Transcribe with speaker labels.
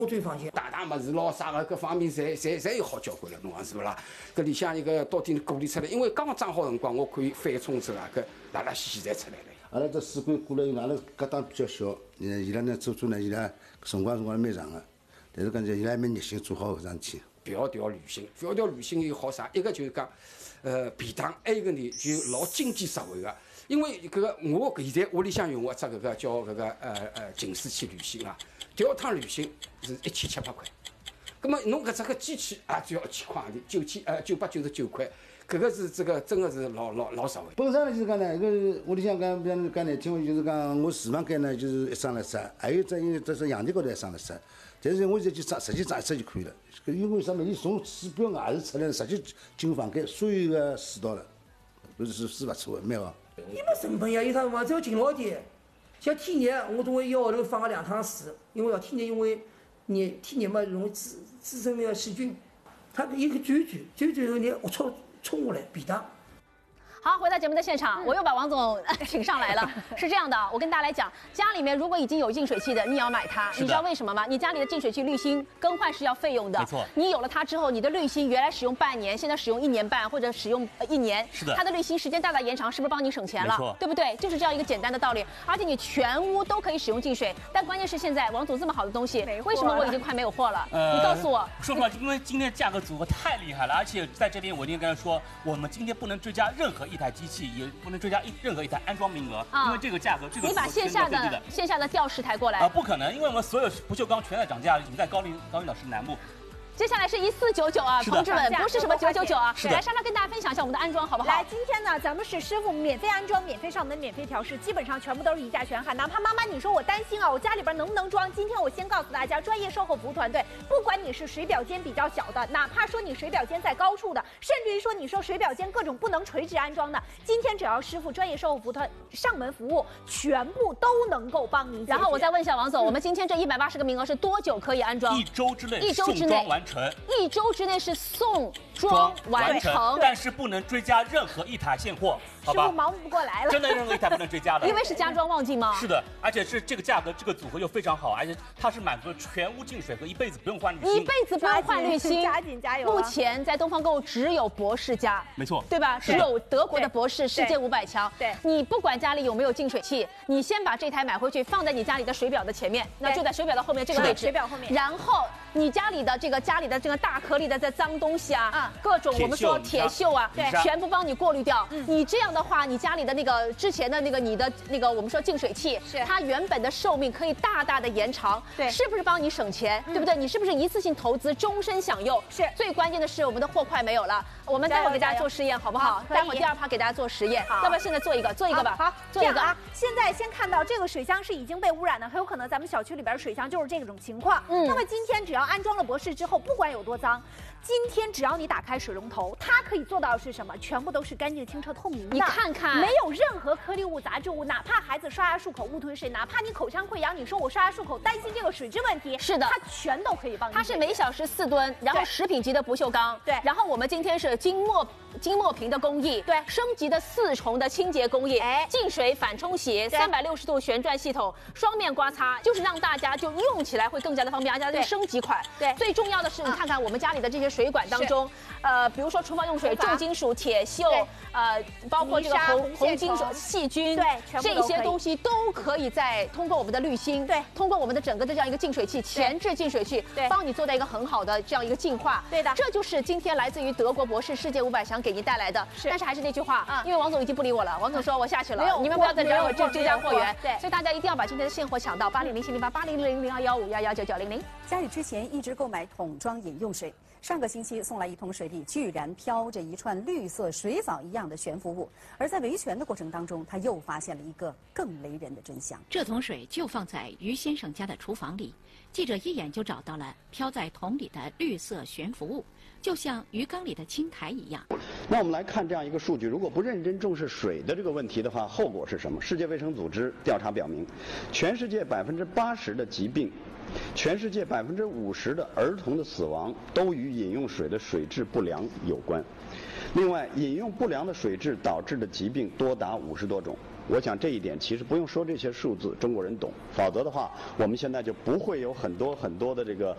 Speaker 1: 最放心。
Speaker 2: 大么子咯啥个各方面侪有好交关了，侬讲是不啦？搿里向一个到底过滤出来，因为刚刚装好辰光，我可以翻冲之后啊，搿拉拉稀稀侪出来了。
Speaker 3: 阿拉这水管过来，阿拉搿档比较小，伊拉呢做呢，伊拉辰光蛮长个，但是讲伊拉蛮热心做好搿桩事体。
Speaker 2: 迢迢旅行，迢迢旅行有好啥？一个就是讲，便当；还有一个呢就老经济实惠个。因为搿个我现在屋里向用个只搿个叫搿个净水器旅行啊，第二趟旅行是1700块。葛么侬搿只个机器啊，只要1000块，999块，搿个是这个真的是老实惠。
Speaker 3: 本身呢就是讲呢，搿屋里向讲，比方讲难听话，就是讲我厨房间呢就是一张垃圾，还有因为这是阳台高头一张垃圾，但是我现在就直接装一只就可以了。因为啥么？伊从水表外头出来，直接进房间，所有个水道了，搿是勿错的，蛮好。
Speaker 1: 伊没成本呀，有啥辰光只要勤劳点。像天热，我总会1个号头放个2趟水，因为天热因为天热嘛容易滋生那个细菌，它有个转后你龌冲下来便当。
Speaker 4: 好，回到节目的现场，我又把王总请上来了。是这样的，我跟大家来讲，家里面如果已经有净水器的，你也要买它。你知道为什么吗？你家里的净水器滤芯更换是要费用的。
Speaker 5: 没错。
Speaker 4: 你有了它之后，你的滤芯原来使用半年，现在使用1年半或者使用1年，
Speaker 5: 是的。
Speaker 4: 它的滤芯时间大大延长，是不是帮你省钱了？
Speaker 5: 没错。
Speaker 4: 对不对？就是这样一个简单的道理。而且你全屋都可以使用净水，但关键是现在王总这么好的东西，为什么我已经快没有货了？你告诉我。
Speaker 5: 说实话，因为今天价格组合太厉害了，而且在这边我一定跟他说，我们今天不能追加任何一台机器，也不能追加任何一台安装名额，因为这个价格，这个
Speaker 4: 你把线下的吊10台过来
Speaker 5: 不可能，因为我们所有不锈钢全在涨价，已经在高领导师南部。
Speaker 4: 接下来是1499啊，同志们，不是什么999啊。来，莎莎跟大家分享一下我们的安装好不好？
Speaker 6: 来，今天呢，咱们是师傅免费安装、免费上门、免费调试，基本上全部都是一价全喊。哪怕妈妈你说我担心啊，我家里边能不能装？今天我先告诉大家，专业售后服务团队，不管你是水表间比较小的，哪怕说你水表间在高处的，甚至于说你说水表间各种不能垂直安装的，今天只要师傅专业售后服务团上门服务，全部都能够帮您。
Speaker 4: 然后我再问一下王总，我们今天这180个名额是多久可以安装？
Speaker 5: 1周之内，完成。
Speaker 4: 1周之内是送装完成，
Speaker 5: 但是不能追加任何一台现货，好吧？
Speaker 6: 师傅忙不过来了，
Speaker 5: 真的任何一台不能追加的，
Speaker 4: 因为是家装旺季吗？
Speaker 5: 是的，而且是这个价格，这个组合又非常好，而且它是满足了全屋净水和一辈子不用换滤芯，
Speaker 4: 一辈子不用换滤芯，
Speaker 6: 加紧加油！
Speaker 4: 目前在东方购物只有博士家，
Speaker 5: 没错，
Speaker 4: 对吧？只有德国的博士，世界500强。
Speaker 6: 对，
Speaker 4: 你不管家里有没有净水器，你先把这台买回去，放在你家里的水表的前面，那就在水表的后面这个位置，
Speaker 6: 水表后面，
Speaker 4: 然后。你家里的这个大颗粒的这脏东西啊，各种我们说铁锈啊，
Speaker 6: 对，
Speaker 4: 全部帮你过滤掉。你这样的话，你家里的那个之前的你的我们说净水器，它原本的寿命可以大大的延长，
Speaker 6: 对，
Speaker 4: 是不是帮你省钱？对不对？你是不是一次性投资，终身享用？
Speaker 6: 是。
Speaker 4: 最关键的是我们的货快没有了，我们待会儿给大家做实验好不好？待会儿第2趴给大家做实验，要不要现在做一个吧？
Speaker 6: 好，
Speaker 4: 做一个
Speaker 6: 啊。现在先看到这个水箱是已经被污染的，很有可能咱们小区里边水箱就是这种情况。那么今天只要安装了博士之后，不管有多脏，今天只要你打开水龙头，它可以做到的是什么？全部都是干净、清澈、透明的。
Speaker 4: 你看看，
Speaker 6: 没有任何颗粒物、杂质物。哪怕孩子刷牙漱口误吞水，哪怕你口腔溃疡，你说我刷牙漱口担心这个水质问题，
Speaker 4: 是的，
Speaker 6: 它全都可以帮你。
Speaker 4: 它是每小时4吨，然后食品级的不锈钢，
Speaker 6: 对。
Speaker 4: 然后我们今天是金墨瓶的工艺，
Speaker 6: 对，
Speaker 4: 升级的4重的清洁工艺，净水反冲洗，360度旋转系统，双面刮擦，就是让大家就用起来会更加的方便，而且它是升级款。
Speaker 6: 对，
Speaker 4: 最重要的是，你看看我们家里的这些水管当中，比如说厨房用水重金属、铁锈，包括这个红金属、细菌，
Speaker 6: 对，
Speaker 4: 这些东西都可以通过我们的滤芯，
Speaker 6: 对，
Speaker 4: 通过我们的整个的这样一个净水器，前置净水器，
Speaker 6: 对，
Speaker 4: 帮你做到一个很好的这样一个净化。
Speaker 6: 对的，
Speaker 4: 这就是今天来自于德国博士世界500强给您带来的。但是还是那句话，因为王总已经不理我了，王总说我下去了，你们不要再找我追加货源。
Speaker 6: 对，
Speaker 4: 所以大家一定要把今天的现货抢到800-708-800-0215119900。
Speaker 7: 家里之前一直购买桶装饮用水，上个星期送来一桶水里居然飘着一串绿色水藻一样的悬浮物，而在维权的过程当中，他又发现了一个更雷人的真相。
Speaker 8: 这桶水就放在于先生家的厨房里，记者一眼就找到了飘在桶里的绿色悬浮物，就像鱼缸里的青苔一样。
Speaker 9: 那我们来看这样一个数据，如果不认真重视水的这个问题的话，后果是什么？世界卫生组织调查表明，全世界80%的疾病，全世界50%的儿童的死亡都与饮用水的水质不良有关。另外，饮用不良的水质导致的疾病多达50多种。我想这一点其实不用说这些数字，中国人懂。否则的话，我们现在就不会有很多的这个